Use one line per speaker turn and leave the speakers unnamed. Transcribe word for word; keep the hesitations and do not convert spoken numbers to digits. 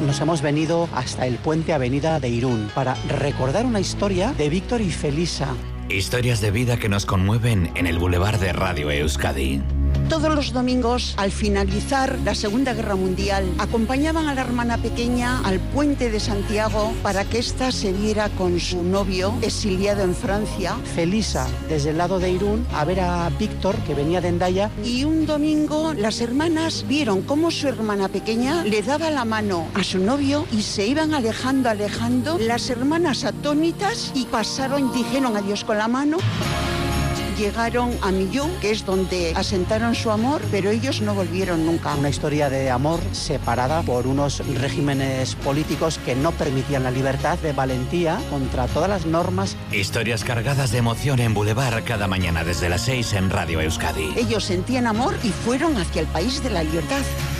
Nos hemos venido hasta el puente Avenida de Irún para recordar una historia de Víctor y Felisa.
Historias de vida que nos conmueven en el Boulevard de Radio Euskadi.
Todos los domingos, al finalizar la Segunda Guerra Mundial, acompañaban a la hermana pequeña al puente de Santiago para que ésta se viera con su novio exiliado en Francia.
Felisa, desde el lado de Irún, a ver a Víctor, que venía de Hendaya.
Y un domingo las hermanas vieron cómo su hermana pequeña le daba la mano a su novio y se iban alejando, alejando. Las hermanas atónitas y pasaron, dijeron adiós con la mano. Llegaron a Millú, que es donde asentaron su amor, pero ellos no volvieron nunca.
Una historia de amor separada por unos regímenes políticos que no permitían la libertad, de valentía contra todas las normas.
Historias cargadas de emoción en Boulevard cada mañana desde las seis en Radio Euskadi.
Ellos sentían amor y fueron hacia el país de la libertad.